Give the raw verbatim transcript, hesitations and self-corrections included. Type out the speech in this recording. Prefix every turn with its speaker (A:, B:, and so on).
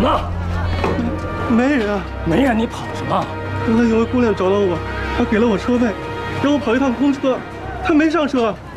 A: 么？
B: 没人，
A: 没人，你跑什么？
B: 刚才有位姑娘找到我，她给了我车费，让我跑一趟空车，她没上车。